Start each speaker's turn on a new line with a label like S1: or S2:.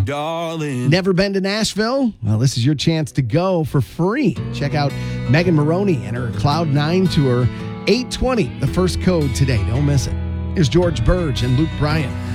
S1: darling.
S2: Never been to Nashville? Well, this is your chance to go for free. Check out Megan Maroney and her Cloud9 tour, 820, the first code today. Don't miss it. Here's George Burge and Luke Bryan.